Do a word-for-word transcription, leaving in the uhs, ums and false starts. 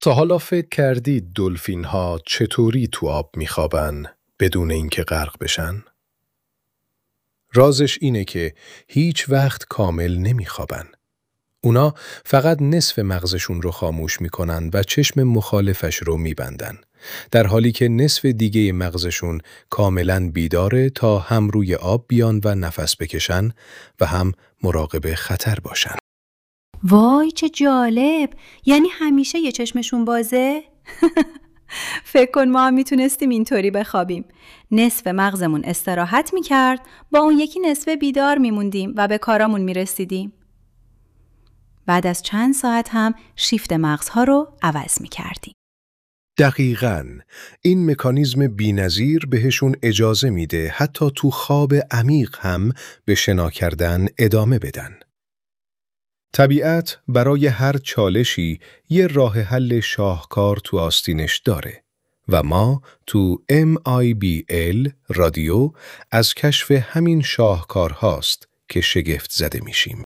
تا حالا فکر کردید دلفین ها چطوری تو آب میخوابن بدون اینکه غرق بشن؟ رازش اینه که هیچ وقت کامل نمیخوابن. اونا فقط نصف مغزشون رو خاموش میکنن و چشم مخالفش رو میبندن، در حالی که نصف دیگه مغزشون کاملا بیداره تا هم روی آب بیان و نفس بکشن و هم مراقب خطر باشن. وای چه جالب! یعنی همیشه یه چشمشون بازه؟ فکر کن ما هم میتونستیم اینطوری بخوابیم. نصف مغزمون استراحت میکرد، با اون یکی نصف بیدار میموندیم و به کارامون میرسیدیم. بعد از چند ساعت هم شیفت مغزها رو عوض میکردیم. دقیقاً. این مکانیزم بی‌نظیر بهشون اجازه میده حتی تو خواب عمیق هم به شنا کردن ادامه بدن. طبیعت برای هر چالشی یه راه حل شاهکار تو آستینش داره و ما تو ام آی بی ال رادیو از کشف همین شاهکارهاست که شگفت زده میشیم.